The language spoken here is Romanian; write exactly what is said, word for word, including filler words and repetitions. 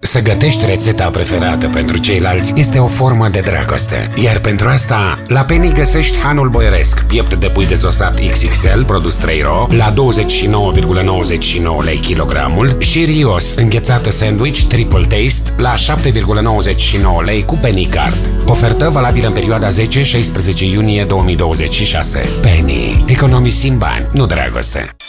Să gătești rețeta preferată pentru ceilalți este o formă de dragoste. Iar pentru asta, la Penny găsești Hanul Boieresc, piept de pui dezosat X X L, produs trei ro, la douăzeci și nouă virgulă nouăzeci și nouă lei kilogramul și Rios, înghețată sandwich Triple Taste, la șapte virgulă nouăzeci și nouă lei cu Penny Card. Ofertă valabilă în perioada zece șaisprezece iunie două mii douăzeci și șase. Penny. Economisim bani, nu dragoste.